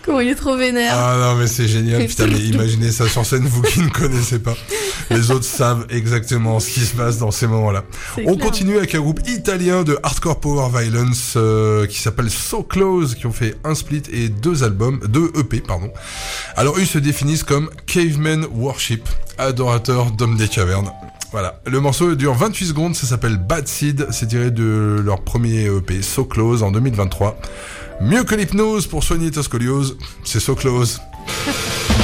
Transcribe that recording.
Comment il est trop vénère. Ah non, mais c'est génial. Putain, mais imaginez ça sur scène, vous qui ne connaissez pas. Les autres savent exactement ce qui se passe dans ces moments-là. On continue avec un groupe italien de hardcore power violence qui s'appelle So Close, qui ont fait un split et 2 EP, pardon. Alors eux se définissent comme Caveman Worship, adorateurs d'hommes des cavernes. Voilà, le morceau dure 28 secondes, ça s'appelle Bad Seed, c'est tiré de leur premier EP So Close en 2023. Mieux que l'hypnose pour soigner ta scoliose, c'est So Close.